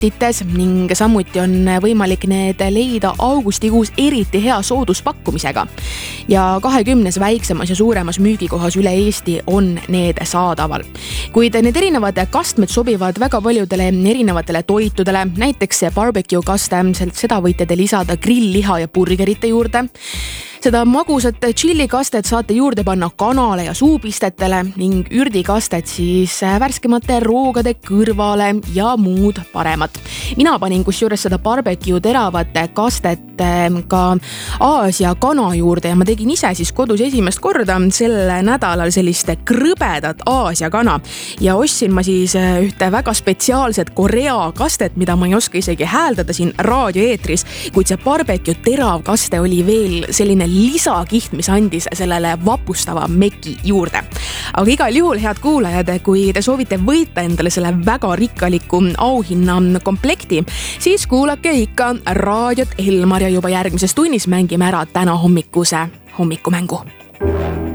ketites ning samuti on võimalik need leida augustikuus eriti hea sooduspakkumisega. Ja 20 väiksemas ja suuremas müügikohas üle Eesti on need saadaval. Kuid need erinevad kastmed sobivad väga paljudele erinevatele toitudele, näiteks see barbecue kaste, seda võite te lisada grillliha ja burgerite juurde. Seda magusat tšillikastet saate juurde panna kanale ja suupistetele ning ürdikastet siis värskemate roogade kõrvale ja muud paremat. Mina panin kusjuures seda barbecue teravat kastet ka Aasia kana juurde ja ma tegin ise siis kodus esimest korda sel nädalal sellist krõbedat Aasia kana ja ostsin ma siis ühte väga spetsiaalset Korea kastet, mida ma ei oska isegi hääldada siin raadioeetris, kuid see barbecue terav kaste oli veel selline lisakiht, mis andis sellele vapustava meki juurde. Aga igal juhul, head kuulajad, kui te soovite võita endale selle väga rikkaliku auhinna komplekti, siis kuulake ikka raadiot Elmar ja juba järgmises tunnis mängime ära täna hommikuse hommikumängu.